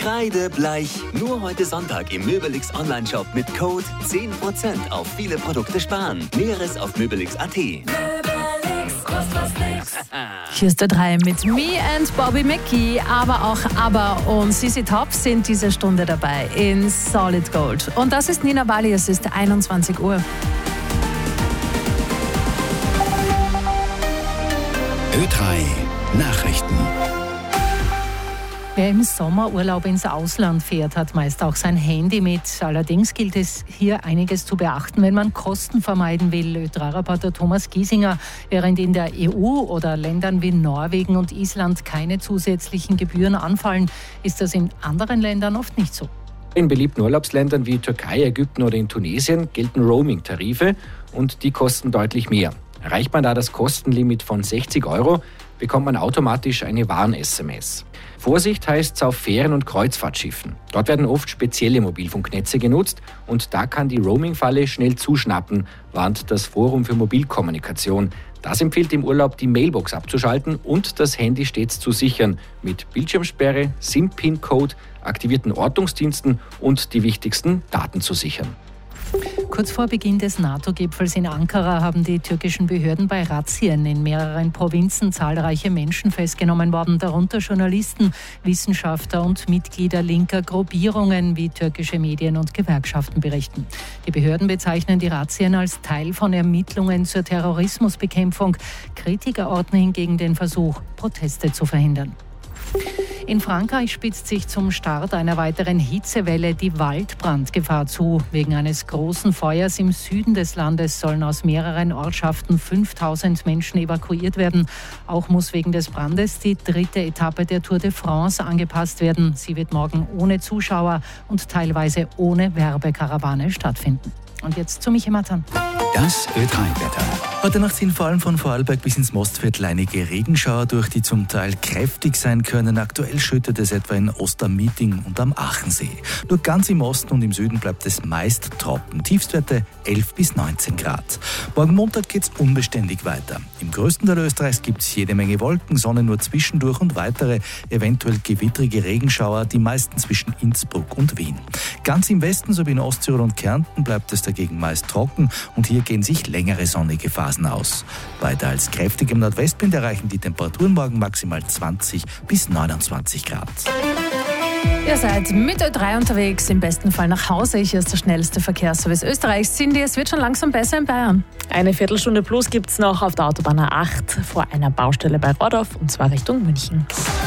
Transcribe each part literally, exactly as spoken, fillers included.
Kreidebleich. Nur heute Sonntag im Möbelix Online-Shop mit Code zehn Prozent auf viele Produkte sparen. Näheres auf möbelix punkt at. Möbelix, kostet was nix. Hier ist der drei mit Me and Bobby McGee, aber auch ABBA und Z Z Top sind diese Stunde dabei in Solid Gold. Und das ist Nina Bali, es ist einundzwanzig Uhr. Ö drei Nachrichten. Wer im Sommerurlaub ins Ausland fährt, hat meist auch sein Handy mit. Allerdings gilt es hier einiges zu beachten, wenn man Kosten vermeiden will. Ö drei Reporter Thomas Giesinger, während in der E U oder Ländern wie Norwegen und Island keine zusätzlichen Gebühren anfallen, ist das in anderen Ländern oft nicht so. In beliebten Urlaubsländern wie Türkei, Ägypten oder in Tunesien gelten Roaming-Tarife und die kosten deutlich mehr. Erreicht man da das Kostenlimit von sechzig Euro, bekommt man automatisch eine Warn-S M S. Vorsicht heißt es auf Fähren- und Kreuzfahrtschiffen. Dort werden oft spezielle Mobilfunknetze genutzt und da kann die Roaming-Falle schnell zuschnappen, warnt das Forum für Mobilkommunikation. Das empfiehlt im Urlaub, die Mailbox abzuschalten und das Handy stets zu sichern mit Bildschirmsperre, SIM-Pin-Code, aktivierten Ortungsdiensten und die wichtigsten Daten zu sichern. Kurz vor Beginn des NATO-Gipfels in Ankara haben die türkischen Behörden bei Razzien in mehreren Provinzen zahlreiche Menschen festgenommen worden, darunter Journalisten, Wissenschaftler und Mitglieder linker Gruppierungen, wie türkische Medien und Gewerkschaften berichten. Die Behörden bezeichnen die Razzien als Teil von Ermittlungen zur Terrorismusbekämpfung. Kritiker ordnen hingegen den Versuch, Proteste zu verhindern. In Frankreich spitzt sich zum Start einer weiteren Hitzewelle die Waldbrandgefahr zu. Wegen eines großen Feuers im Süden des Landes sollen aus mehreren Ortschaften fünftausend Menschen evakuiert werden. Auch muss wegen des Brandes die dritte Etappe der Tour de France angepasst werden. Sie wird morgen ohne Zuschauer und teilweise ohne Werbekarawane stattfinden. Und jetzt zu Michi Matan. Das Ö drei Wetter. Heute Nacht ziehen vor allem von Vorarlberg bis ins Mostviertel einige Regenschauer durch, die zum Teil kräftig sein können. Aktuell schüttet es etwa in Ostermieding und am Achensee. Nur ganz im Osten und im Süden bleibt es meist trocken. Tiefstwerte elf bis neunzehn Grad. Morgen Montag geht es unbeständig weiter. Im größten Teil Österreichs gibt es jede Menge Wolken, Sonne nur zwischendurch und weitere, eventuell gewittrige Regenschauer, die meisten zwischen Innsbruck und Wien. Ganz im Westen sowie in Osttirol und Kärnten bleibt es dagegen meist trocken und hier gehen sich längere sonnige Phasen aus. Weiter als kräftig im Nordwestwind erreichen die Temperaturen morgen maximal zwanzig bis neunundzwanzig Grad. Ihr seid mit Ö drei unterwegs, im besten Fall nach Hause. Hier ist der schnellste Verkehrsservice Österreichs. Cindy, es wird schon langsam besser in Bayern. Eine Viertelstunde plus gibt es noch auf der Autobahn A acht vor einer Baustelle bei Rodorf und zwar Richtung München.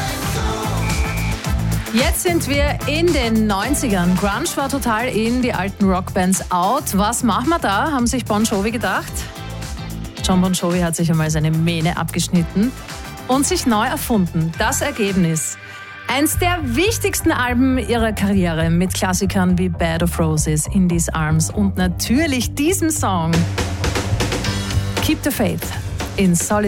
Jetzt sind wir in den neunzigern. Grunge war total in, die alten Rockbands out. Was machen wir da, haben sich Bon Jovi gedacht. John Bon Jovi hat sich einmal seine Mähne abgeschnitten und sich neu erfunden. Das Ergebnis: eins der wichtigsten Alben ihrer Karriere mit Klassikern wie Bed of Roses, In These Arms und natürlich diesem Song Keep the Faith in Solid